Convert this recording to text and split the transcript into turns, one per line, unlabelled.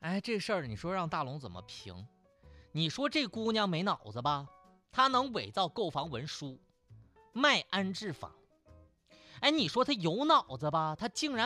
哎，这事儿你说让大龙怎么评？你说这姑娘没脑子吧？她能伪造购房文书，卖安置房。哎，你说她有脑子吧？她竟然